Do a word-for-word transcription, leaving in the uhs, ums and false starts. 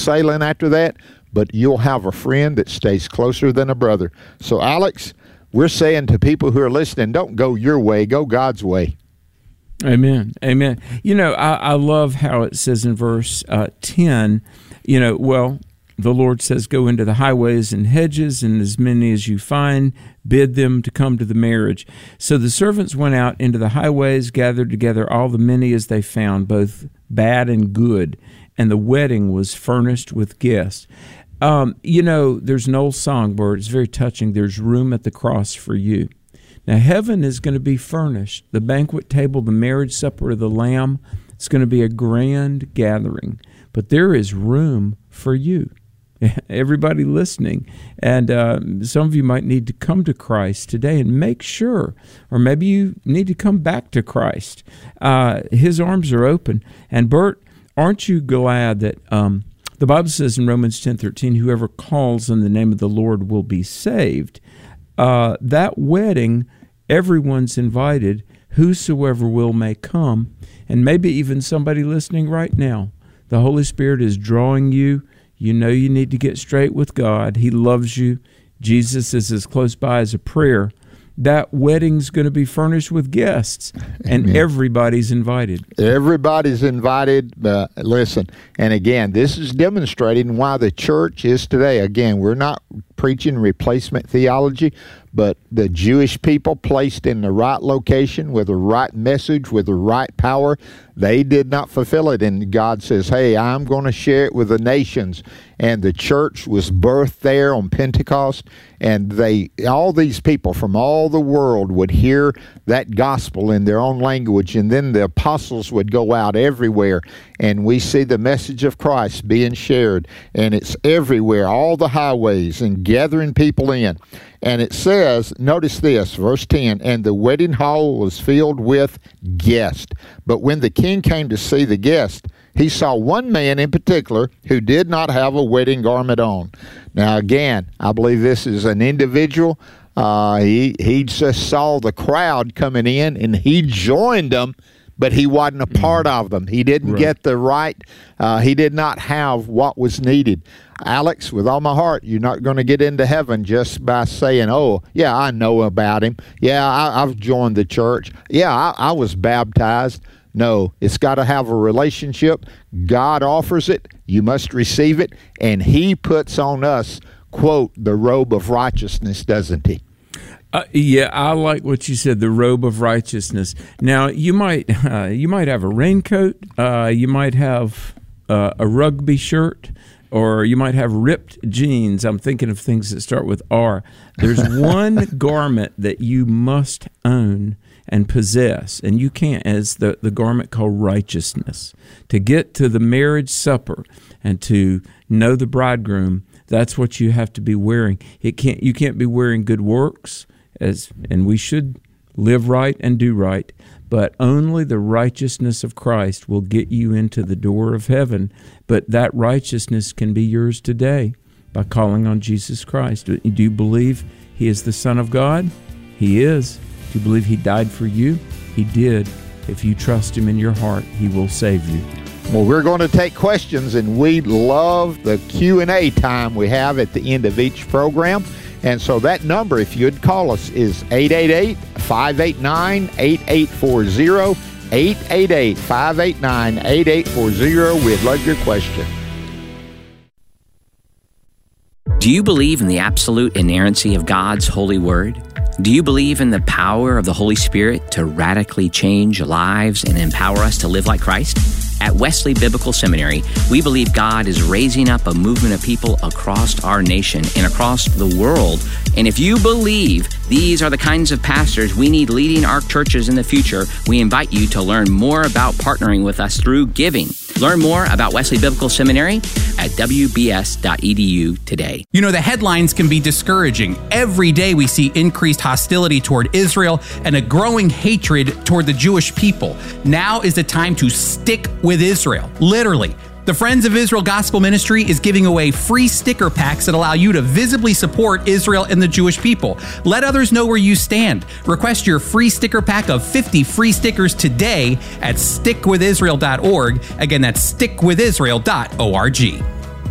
sailing after that, but you'll have a friend that stays closer than a brother. So, Alex, we're saying to people who are listening, don't go your way, go God's way. Amen. Amen. You know, I, I love how it says in verse uh, ten, you know, well, the Lord says, go into the highways and hedges, and as many as you find, bid them to come to the marriage. So the servants went out into the highways, gathered together all the many as they found, both bad and good, and the wedding was furnished with guests. Um, you know, there's an old songbird. It's very touching. There's room at the cross for you. Now, heaven is going to be furnished. The banquet table, the marriage supper of the Lamb, it's going to be a grand gathering. But there is room for you. Everybody listening, and uh, some of you might need to come to Christ today and make sure, or maybe you need to come back to Christ. Uh, his arms are open. And Bert, aren't you glad that um, the Bible says in Romans ten thirteen, whoever calls on the name of the Lord will be saved. Uh, that wedding, everyone's invited, whosoever will may come, and maybe even somebody listening right now. The Holy Spirit is drawing you. You know you need to get straight with God. He loves you. Jesus is as close by as a prayer. That wedding's going to be furnished with guests, and Amen. Everybody's invited. Everybody's invited. Uh, listen, and again, this is demonstrating why the church is today. Again, we're not preaching replacement theology, but the Jewish people placed in the right location with the right message, with the right power, they did not fulfill it. And God says, hey, I'm going to share it with the nations. And the church was birthed there on Pentecost, and they, all these people from all the world would hear that gospel in their own language, and then the apostles would go out everywhere, and we see the message of Christ being shared, and it's everywhere, all the highways, and gathering people in. And it says, notice this, verse ten, and the wedding hall was filled with guests. But when the king came to see the guests, he saw one man in particular who did not have a wedding garment on. Now, again, I believe this is an individual. Uh, he, he just saw the crowd coming in, and he joined them, but he wasn't a part of them. He didn't right. get the right, uh, he did not have what was needed. Alex, with all my heart, you're not going to get into heaven just by saying, oh, yeah, I know about him. Yeah, I, I've joined the church. Yeah, I, I was baptized. No, it's got to have a relationship. God offers it. You must receive it. And he puts on us, quote, the robe of righteousness, doesn't he? Uh, yeah, I like what you said, the robe of righteousness. Now, you might uh, you might have a raincoat, uh, you might have uh, a rugby shirt, or you might have ripped jeans. I'm thinking of things that start with R. There's one garment that you must own and possess, and you can't, as the, the garment called righteousness. To get to the marriage supper and to know the bridegroom, that's what you have to be wearing. It can't you can't be wearing good works, as and we should live right and do right, but only the righteousness of Christ will get you into the door of heaven. But that righteousness can be yours today by calling on Jesus Christ. Do you believe he is the Son of God? He is. Do you believe he died for you? He did. If you trust him in your heart, he will save you. Well, we're going to take questions, and we love the Q and A time we have at the end of each program. And so that number, if you'd call us, is eight eight eight, five eight nine, eight eight four zero, eight eight eight, five eight nine, eight eight four zero. We'd love your question. Do you believe in the absolute inerrancy of God's holy word? Do you believe in the power of the Holy Spirit to radically change lives and empower us to live like Christ? At Wesley Biblical Seminary, we believe God is raising up a movement of people across our nation and across the world. And if you believe these are the kinds of pastors we need leading our churches in the future, we invite you to learn more about partnering with us through giving. Learn more about Wesley Biblical Seminary at w b s dot e d u today. You know, the headlines can be discouraging. Every day we see increased hostility toward Israel and a growing hatred toward the Jewish people. Now is the time to stick with Israel, literally. The Friends of Israel Gospel Ministry is giving away free sticker packs that allow you to visibly support Israel and the Jewish people. Let others know where you stand. Request your free sticker pack of fifty free stickers today at stick with israel dot org. Again, that's stick with israel dot org.